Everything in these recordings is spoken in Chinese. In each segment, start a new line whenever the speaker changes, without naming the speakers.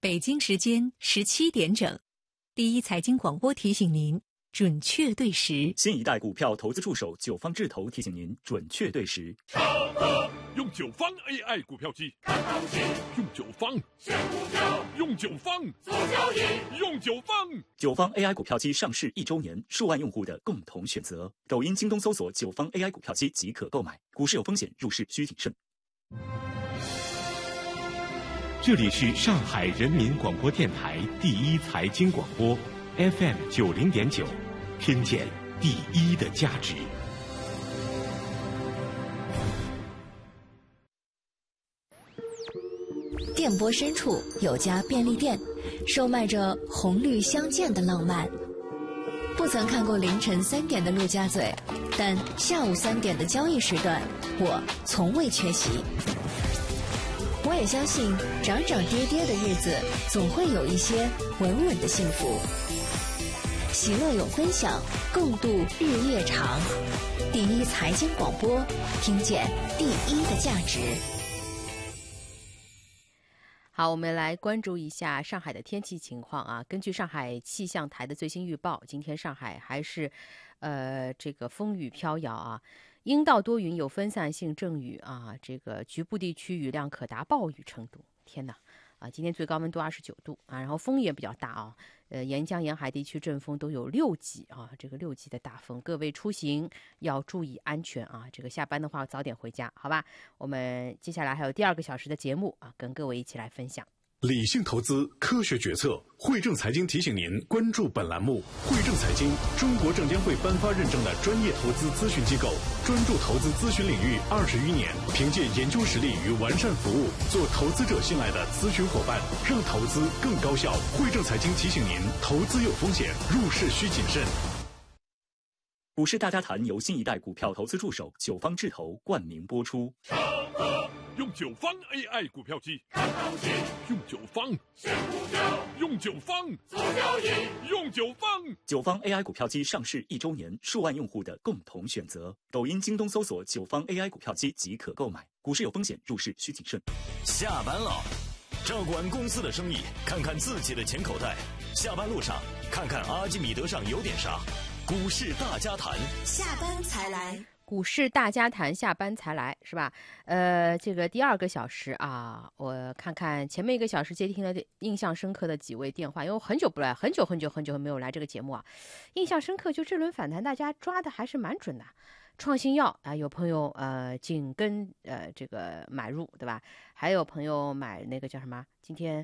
北京时间17点整，第一财经广播提醒您准确对时。
新一代股票投资助手九方智投提醒您准确对时。
用九方 AI 股票机看行情，用九方选股票，用九方做交易，用九方。
九方 AI 股票机上市1周年，数万用户的共同选择。抖音、京东搜索九方 AI 股票机即可购买。股市有风险，入市需谨慎。
这里是上海人民广播电台第一财经广播 FM 90.9，听见第一的价值。
电波深处有家便利店，售卖着红绿相间的浪漫。不曾看过凌晨3点的陆家嘴，但下午3点的交易时段，我从未缺席。我也相信涨涨跌跌的日子总会有一些稳稳的幸福。喜乐有分享，共度日夜长。第一财经广播，听见第一的价值。
好，我们来关注一下上海的天气情况啊。根据上海气象台的最新预报，今天上海还是这个风雨飘摇啊。阴到多云，有分散性阵雨啊，这个局部地区雨量可达暴雨程度。天哪啊！今天最高温度29度啊，然后风也比较大啊，沿江沿海地区阵风都有6级啊，这个6级的大风，各位出行要注意安全啊。这个下班的话早点回家，好吧？我们接下来还有第2个小时的节目啊，跟各位一起来分享。
理性投资，科学决策。汇正财经提醒您关注本栏目。汇正财经，中国证监会颁发认证的专业投资咨询机构，专注投资咨询领域20余年，凭借研究实力与完善服务，做投资者信赖的咨询伙伴，让投资更高效。汇正财经提醒您，投资有风险，入市需谨慎。
股市大家谈由新一代股票投资助手九方智投冠名播出。
用九方 AI 股票机看行情，用九方选股票，用九方做交易，用九方。
九方 AI 股票机上市1周年，数万用户的共同选择。抖音、京东搜索九方 AI 股票机即可购买。股市有风险，入市需谨慎。
下班了，照顾完公司的生意，看看自己的钱口袋。下班路上，看看阿基米德上有点啥。股市大家谈，
下班才来。
股市大家谈，下班才来，是吧？这个第2个小时啊，我看看前面1个小时接听了印象深刻的几位电话，因为我很久不来，很久没有来这个节目啊。印象深刻，就这轮反弹，大家抓的还是蛮准的。创新药啊，有朋友紧跟这个买入，对吧？还有朋友买那个叫什么？今天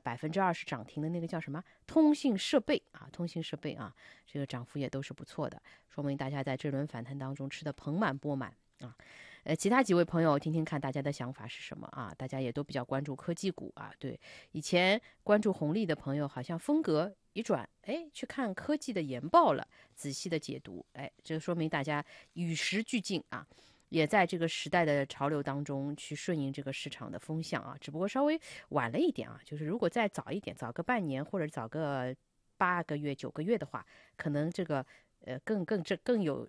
20%涨停的那个叫什么？通信设备啊，这个涨幅也都是不错的，说明大家在这轮反弹当中吃的盆满钵满啊。其他几位朋友听听看大家的想法是什么啊？大家也都比较关注科技股啊，对，以前关注红利的朋友好像风格一转，去看科技的研报了，仔细的解读，这个说明大家与时俱进啊，也在这个时代的潮流当中去顺应这个市场的风向啊，只不过稍微晚了一点啊，就是如果再早一点，早个半年或者早个8个月、9个月的话，可能这个更有